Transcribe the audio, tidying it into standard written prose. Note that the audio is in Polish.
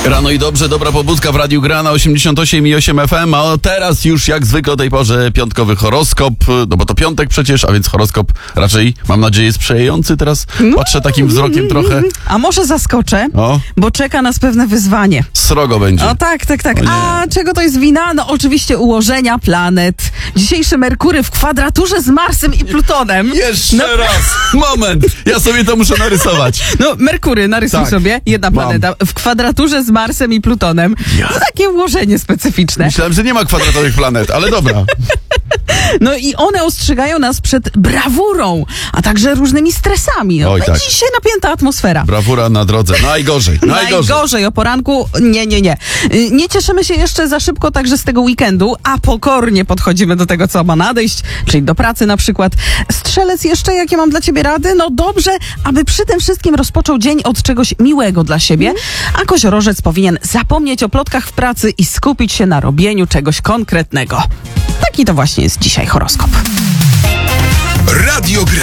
Rano i dobrze, dobra pobudka w Radiu Gra na 88,8 FM, a teraz już jak zwykle o tej porze piątkowy horoskop, no bo to piątek przecież, a więc horoskop raczej, mam nadzieję, sprzyjający teraz. Patrzę takim wzrokiem trochę. A może zaskoczę, O, bo czeka nas pewne wyzwanie. srogo będzie. O tak. O nie. A czego to jest wina? No oczywiście ułożenia planet. Dzisiejszy Merkury w kwadraturze z Marsem i Plutonem. Jeszcze raz! Moment! Ja sobie to muszę narysować. No, Merkury, narysuj Tak. sobie, jedna Mam. planeta, w kwadraturze z Marsem i Plutonem. Ja. To takie ułożenie specyficzne. Myślałem, że nie ma kwadratowych planet, ale dobra. No i one ostrzegają nas przed brawurą, a także różnymi stresami. No, Oj, tak. Dzisiaj napięta atmosfera. Brawura na drodze. Najgorzej. Najgorzej o poranku. Nie. Nie cieszymy się jeszcze za szybko także z tego weekendu, a pokornie podchodzimy do tego, co ma nadejść, czyli do pracy na przykład. Strzelec jeszcze, jakie mam dla ciebie rady? No dobrze, aby przy tym wszystkim rozpoczął dzień od czegoś miłego dla siebie, a koziorożec powinien zapomnieć o plotkach w pracy i skupić się na robieniu czegoś konkretnego. Taki to właśnie jest dzisiaj horoskop. Radio Gra.